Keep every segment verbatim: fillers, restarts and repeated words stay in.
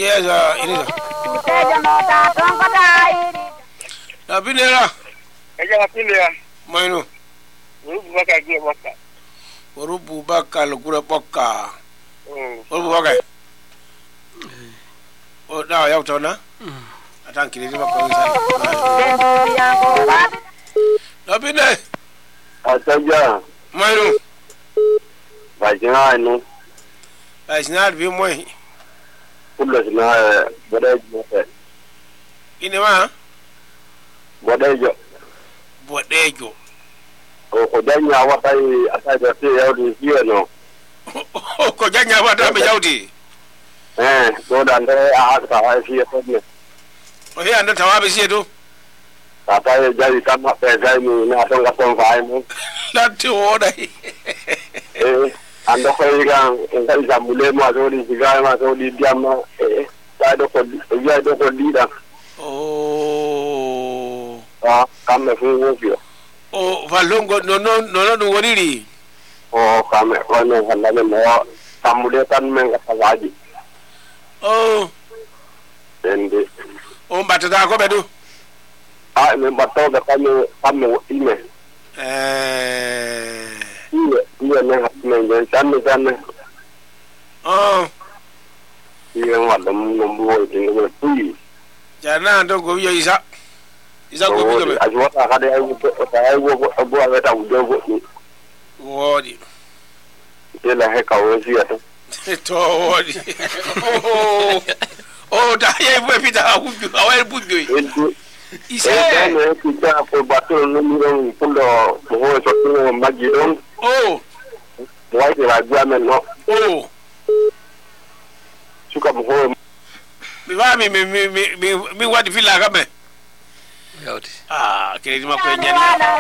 Yes, uh, it is. Napinera. Eja napinera. Maino. Urubu baka gie baka. Urubu baka lukura poka. Mm. Urubu baka. Oh, now you tona. Atanki ni ma ko inside. Napine. Ataja. Maino. Bajina no. Bajina bi moi. Kulo sina bodejo mate. Ine ma? Bodejo. Bodejo. O ko janya wata yi ataja te yawdi hiyo no. O ko janya wata be yawdi. Eh, do dan de a ta ha hiyo ne. O he anda tawabe sie do. Tata ye jari kama pesa ni na tonga tonga mu. Lati oda. Eh, ando ko yiga ngal jamule ma do di siga ma do di diama eh ta do ko ya do ko dida. Oh. Ah, kame fu wo. Oh, valongo no no no no woniri. Oh, kame kono halane mo tamule tan men ka tawaji. Oh. Ende. O batata ko bedu. Ah, me bato da kame kame ime. Eh. Iya, iya ne hatme jen sanne sanne. Oh. Iya wadam nombo dingo tui. Jana ndo go yo isa. Isa go bi go. Ajwa ka de ayu ko ta ayu go go aveta udo go. Wodi. Ela he ka wo sia to. To wodi. Oh. Oh, da ye bu pita ku ku awe bu ku. Ise. Eh, ne kita ko bato no mi ron pulo ho so ko magidon. Oh. Wai de la jamen no. Oh. Suka ho. Mi va mi mi mi mi mi wadi fila kame. Yauti. Ah, kile di mako nyani.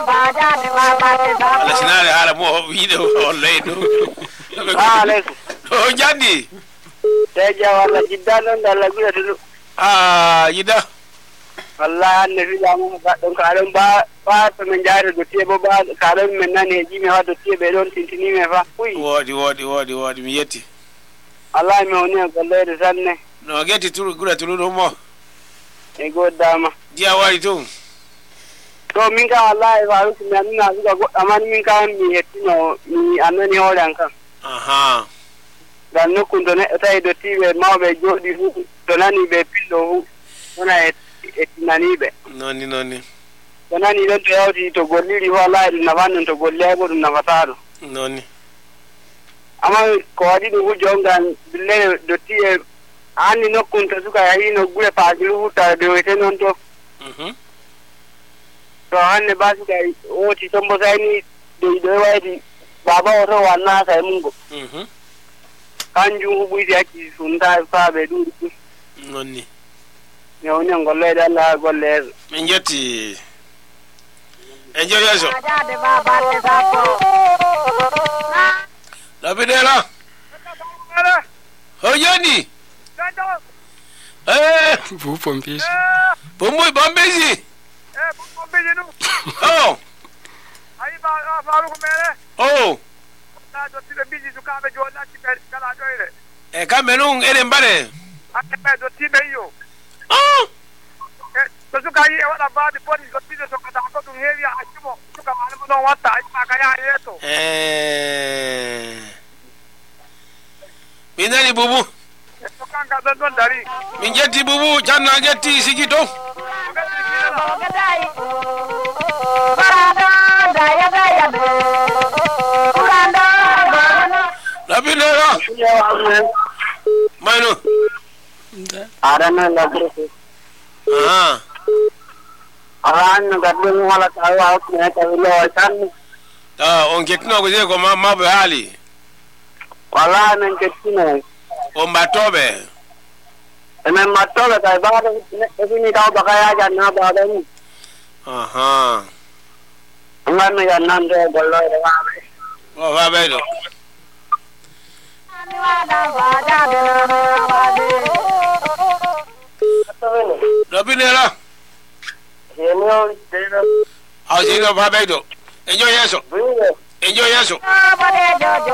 Ala sinale ala mo video online. Ah, les. Oh, jadi. Teja wala jiddan ndala gura dulu. Ah, yida. Allah ne fi jamu ga don karan ba ba to men jare do tie bo ba karan men nane ji me ha do tie be don tintini me fa. Ui. Wodi wodi wodi wodi mi yeti. Allah me oni ko le sanne. No geti turu gura turu do mo. E go dama. Dia wari to. To min ka Allah e waru ti men na ga go amani min ka mi hetti no mi anani holan kan. Aha. Dan no kun do ne tay do tie be ma be jodi hu to nani be pillo hu. Ona e etinani be. Noni noni. Nani don to yawti to golliri wala na vanno to golle ay bodum na fataro. Noni. Ama ko wadi do jongan bille do tie ani no kun to suka yayi no gure pagilu huta do ete non to. Mhm. To hanne basu kai o ti tombo sai ni de do wadi baba o to wanna sai mungo. Mhm. Kanju hubu isi aki sunda fa be du. Noni. Ne oni ngolle dalla golle. Min yeti. Enjoy yourself. Lapidela. Hojani. Eh, Vous pompiers. pour moi bombezi. Eh, bombezi no. Oh. Ai ba faru ko mere. Oh. Na do ti be busy to ka be jo na ti be kala do ire. E Cameroon ere mbare. Ate be do ti be yo. Oh. Eh, to su ka yi e wada ba di poni do ti so ka ta ko tun heavy a chimo. Su ka ma no wata ai ma ka ya yeto. Eh. Minani bubu. E to kan ka don don dari. Min jetti bubu janna jetti sigito. Lapidela. Maino. Arana la gure. Ah. Aran gadung wala tawa ko ne ta lo san. Ah, on ketno ko je ko ma ma be hali. Wala nan ketino. O mbatobe. Eme matola ta ba da ni ta ba kaya janna ba da ni. Aha. Ngan ya nan de gollo de wa. O va bedo. Lapidela. Yeno de no. Au je no va bedo. Enjoy yourself. Enjoy yourself.